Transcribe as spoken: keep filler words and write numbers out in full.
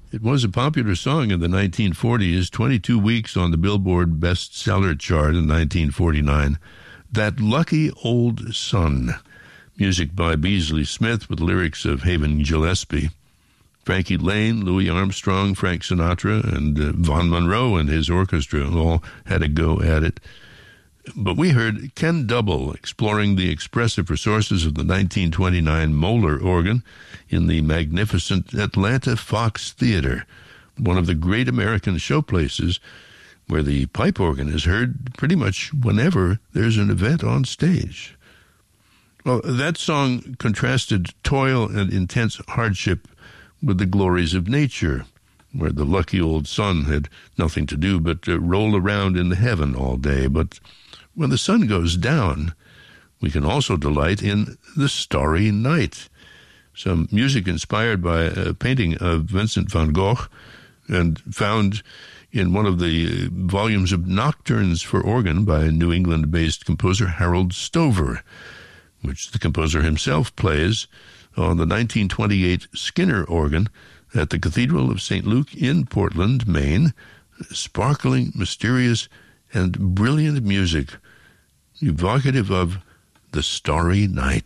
It was a popular song in the nineteen forties, twenty-two weeks on the Billboard bestseller chart in nineteen forty-nine. That Lucky Old Sun. Music by Beasley Smith with lyrics of Haven Gillespie. Frankie Lane, Louis Armstrong, Frank Sinatra, and uh, Vaughn Monroe and his orchestra all had a go at it. But we heard Ken Double exploring the expressive resources of the nineteen twenty-nine Moeller organ in the magnificent Atlanta Fox Theater, one of the great American showplaces where the pipe organ is heard pretty much whenever there's an event on stage. Well, that song contrasted toil and intense hardship with the glories of nature, where the lucky old sun had nothing to do but uh, roll around in the heaven all day. But when the sun goes down, we can also delight in the starry night. Some music inspired by a painting of Vincent van Gogh and found in one of the volumes of Nocturnes for Organ by New England-based composer Harold Stover, which the composer himself plays on the nineteen twenty-eight Skinner organ at the Cathedral of Saint Luke in Portland, Maine. Sparkling, mysterious, and brilliant music, evocative of the starry night.